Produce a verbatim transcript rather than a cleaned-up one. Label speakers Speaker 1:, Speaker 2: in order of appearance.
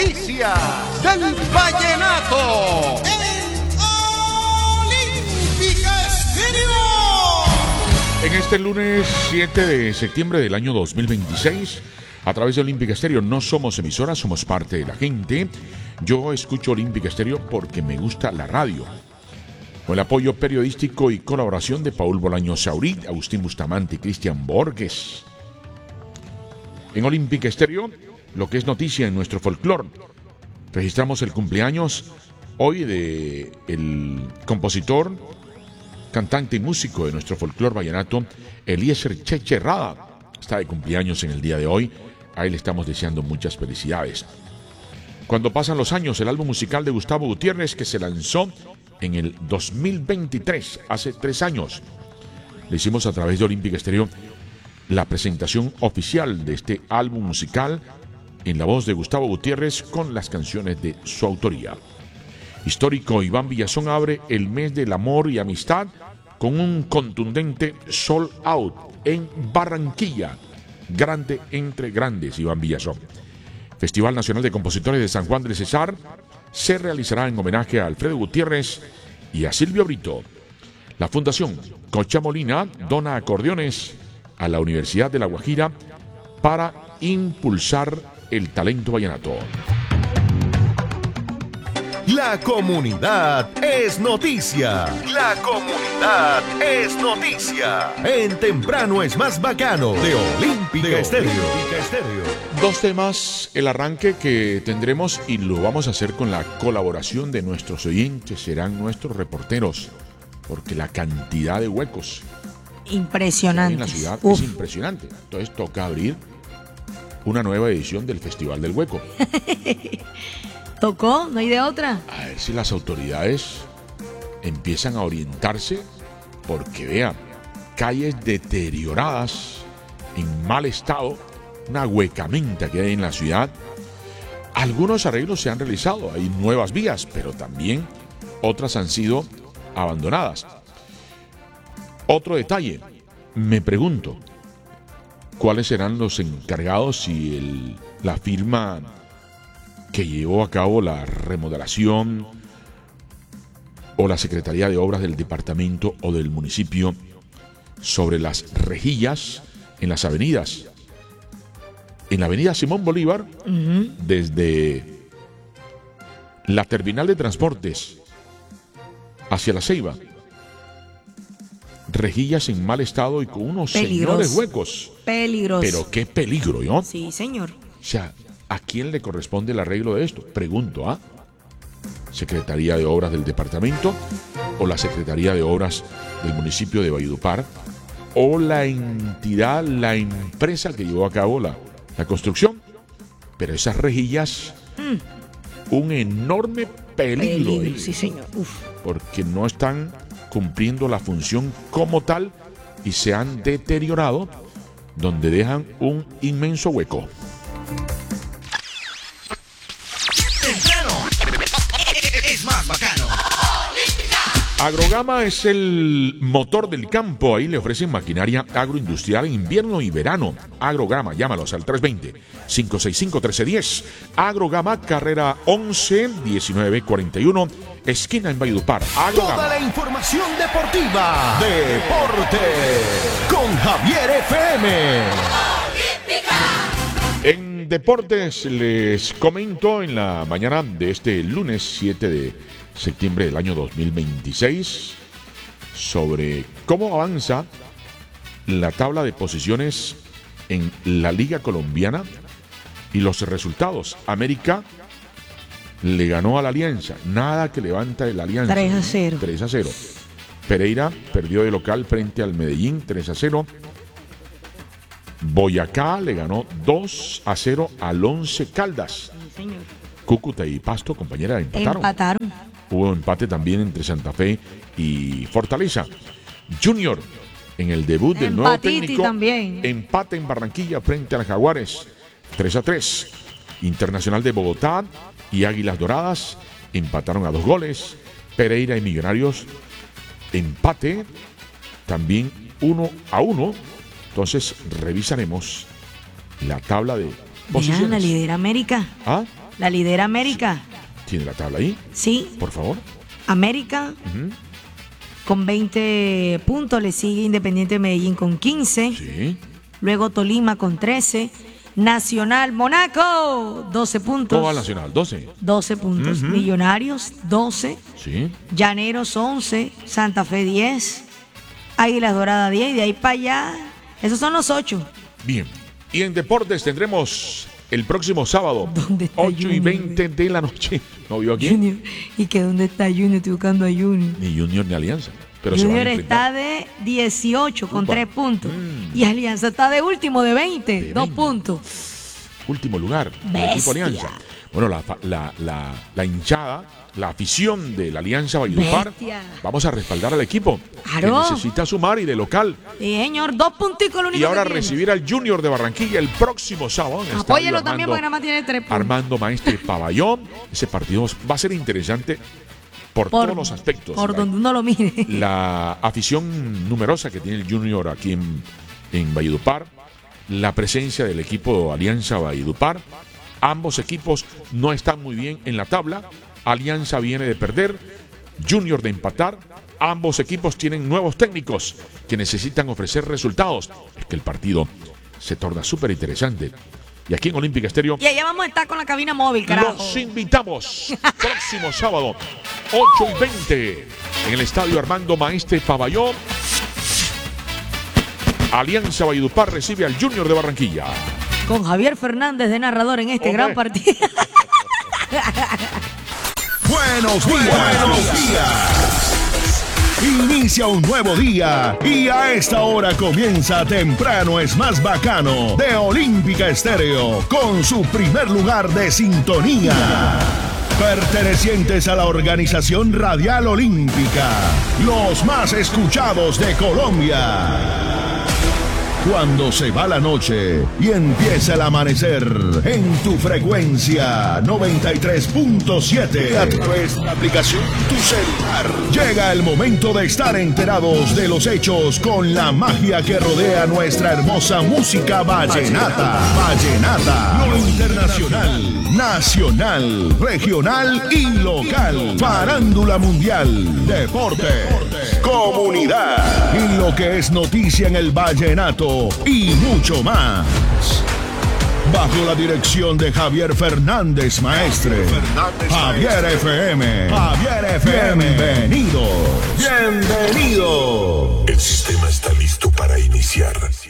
Speaker 1: primicia del vallenato.
Speaker 2: Olímpica Estéreo.
Speaker 3: En este lunes siete de septiembre del año dos mil veintiséis, a través de Olímpica Estéreo, no somos emisora, somos parte de la gente. Yo escucho Olímpica Estéreo porque me gusta la radio. Con el apoyo periodístico y colaboración de Paul Bolaño Saurit, Agustín Bustamante y Cristian Borges. En Olímpica Estéreo, lo que es noticia en nuestro folclore. Registramos el cumpleaños hoy de el compositor, cantante y músico de nuestro folclore vallenato, Eliezer Cheche Rada. Está de cumpleaños en el día de hoy. A él le estamos deseando muchas felicidades. Cuando pasan los años, el álbum musical de Gustavo Gutiérrez, que se lanzó en el dos mil veintitrés, hace tres años. Le hicimos a través de Olímpica Estéreo la presentación oficial de este álbum musical en la voz de Gustavo Gutiérrez con las canciones de su autoría. Histórico Iván Villazón abre el mes del amor y amistad con un contundente sold out en Barranquilla. Grande entre grandes, Iván Villazón. Festival Nacional de Compositores de San Juan del Cesar se realizará en homenaje a Alfredo Gutiérrez y a Silvio Brito. La Fundación Cocha Molina dona acordeones a la Universidad de La Guajira para impulsar el talento vallenato.
Speaker 1: La comunidad es noticia. La comunidad es noticia. En Temprano es más bacano de Olímpica Estéreo.
Speaker 3: Dos temas, el arranque que tendremos y lo vamos a hacer con la colaboración de nuestros oyentes, serán nuestros reporteros, porque la cantidad de huecos
Speaker 4: impresionante
Speaker 3: en la ciudad
Speaker 4: Uf.
Speaker 3: es impresionante. Entonces toca abrir una nueva edición del Festival del Hueco.
Speaker 4: Tocó, no hay de otra.
Speaker 3: A ver si las autoridades empiezan a orientarse, porque vean, calles deterioradas, en mal estado, una huecamenta que hay en la ciudad. Algunos arreglos se han realizado, hay nuevas vías, pero también otras han sido abandonadas. Otro detalle, me pregunto, ¿cuáles serán los encargados si el, la firma que llevó a cabo la remodelación o la Secretaría de Obras del departamento o del municipio sobre las rejillas en las avenidas? En la avenida Simón Bolívar, uh-huh. desde la terminal de transportes hacia La Ceiba, rejillas en mal estado y con unos
Speaker 4: Peligros.
Speaker 3: señores huecos.
Speaker 4: Peligros.
Speaker 3: Pero qué peligro, ¿no?
Speaker 4: Sí, señor.
Speaker 3: O sea, ¿a quién le corresponde el arreglo de esto? Pregunto, ¿ah? ¿Secretaría de Obras del departamento o la Secretaría de Obras del municipio de Valledupar o la entidad, la empresa que llevó a cabo la, la construcción? Pero esas rejillas, mm. un enorme peligro.
Speaker 4: Peligro,
Speaker 3: ahí,
Speaker 4: sí, señor. Uf.
Speaker 3: Porque no están cumpliendo la función como tal y se han deteriorado, donde dejan un inmenso hueco.
Speaker 2: Es más bacano.
Speaker 3: Agrogama es el motor del campo. Ahí le ofrecen maquinaria agroindustrial en invierno y verano. Agrogama, llámalos al tres dos cero, cinco seis cinco, uno tres uno cero. Agrogama, carrera once, diecinueve cuarenta y uno, esquina en Valledupar. Agrogama.
Speaker 1: Toda la información deportiva. Deporte con Javier F M.
Speaker 3: En deportes les comento en la mañana de este lunes siete de septiembre del año dos mil veintiséis sobre cómo avanza la tabla de posiciones en la Liga Colombiana y los resultados. América le ganó a la Alianza, nada que levanta el Alianza.
Speaker 4: tres a cero.
Speaker 3: tres a cero. Pereira perdió de local frente al Medellín tres a cero. Boyacá le ganó dos a cero al Once Caldas.
Speaker 4: Sí, señor.
Speaker 3: Cúcuta y Pasto, compañera, empataron.
Speaker 4: Empataron.
Speaker 3: Hubo empate también entre Santa Fe y Fortaleza. Junior, en el debut del nuevo
Speaker 4: Empatiti
Speaker 3: técnico,
Speaker 4: también.
Speaker 3: empate en Barranquilla frente a los Jaguares, tres a tres. Internacional de Bogotá y Águilas Doradas empataron a dos goles. Pereira y Millonarios, empate, también uno a uno. Entonces revisaremos la tabla de posiciones.
Speaker 4: Mira, la lidera América.
Speaker 3: ¿Ah?
Speaker 4: La lidera América.
Speaker 3: ¿Tiene la tabla ahí?
Speaker 4: Sí.
Speaker 3: Por favor.
Speaker 4: América
Speaker 3: Uh-huh.
Speaker 4: con veinte puntos. Le sigue Independiente Medellín con quince.
Speaker 3: Sí.
Speaker 4: Luego Tolima con trece. Nacional Monaco, doce puntos.
Speaker 3: ¿Cómo va el Nacional? doce.
Speaker 4: doce puntos.
Speaker 3: Uh-huh.
Speaker 4: Millonarios, doce.
Speaker 3: Sí.
Speaker 4: Llaneros, once. Santa Fe, diez. Águilas Doradas, diez. Y de ahí para allá, esos son los ocho.
Speaker 3: Bien. Y en deportes tendremos el próximo sábado,
Speaker 4: ¿Dónde está
Speaker 3: ocho y
Speaker 4: Junior?
Speaker 3: veinte de la noche. ¿No vio aquí?
Speaker 4: Junior. ¿Y que dónde está Junior? Estoy buscando a Junior.
Speaker 3: Ni Junior ni Alianza. Pero se van
Speaker 4: Junior
Speaker 3: a enfrentar.
Speaker 4: está de dieciocho con
Speaker 3: Upa.
Speaker 4: tres puntos.
Speaker 3: Mm.
Speaker 4: Y Alianza está de último de veinte,
Speaker 3: De
Speaker 4: dos
Speaker 3: veinte.
Speaker 4: puntos.
Speaker 3: Último lugar, el
Speaker 4: Bestia.
Speaker 3: equipo Alianza. Bueno, la, la, la, la hinchada, la afición de la Alianza Valledupar,
Speaker 4: Bestia.
Speaker 3: vamos a respaldar al equipo
Speaker 4: Claro.
Speaker 3: que necesita sumar y de local.
Speaker 4: Sí, señor, dos punticos lo único
Speaker 3: Y ahora
Speaker 4: que tiene.
Speaker 3: recibir al Junior de Barranquilla el próximo sábado. en el
Speaker 4: Apóyelo
Speaker 3: estadio
Speaker 4: también
Speaker 3: Armando-
Speaker 4: porque nada más tiene tres puntos.
Speaker 3: Armando Maestre Pabellón. Ese partido va a ser interesante por,
Speaker 4: Por-
Speaker 3: todos los aspectos.
Speaker 4: Por
Speaker 3: La-
Speaker 4: donde uno lo mire.
Speaker 3: La afición numerosa que tiene el Junior aquí en, en Valledupar, la presencia del equipo Alianza Valledupar. Ambos equipos no están muy bien en la tabla. Alianza viene de perder, Junior de empatar. Ambos equipos tienen nuevos técnicos que necesitan ofrecer resultados. Es que el partido se torna súper interesante. Y aquí en Olímpica Estéreo
Speaker 4: Y allá vamos a estar con la cabina móvil, carajo.
Speaker 3: los invitamos próximo sábado, ocho y veinte, en el estadio Armando Maestre Pabellón. Alianza Valledupar recibe al Junior de Barranquilla.
Speaker 4: Con Javier Fernández de narrador en este
Speaker 3: Hombre.
Speaker 4: gran partido.
Speaker 1: Buenos días. Buenos días. Inicia un nuevo día y a esta hora comienza Temprano es más bacano de Olímpica Estéreo con su primer lugar de sintonía. Pertenecientes a la organización Radial Olímpica, los más escuchados de Colombia. Cuando se va la noche y empieza el amanecer en tu frecuencia noventa y tres punto siete a través de la aplicación Tu Celular. Llega el momento de estar enterados de los hechos con la magia que rodea nuestra hermosa música vallenata. Vallenata. Lo internacional, nacional, regional y local. Farándula mundial, deporte, comunidad y lo que es noticia en el vallenato y mucho más. Bajo la dirección de Javier Fernández Maestre. Javier F M. Javier F M. Bienvenido. Bienvenido.
Speaker 5: El sistema está listo para iniciar.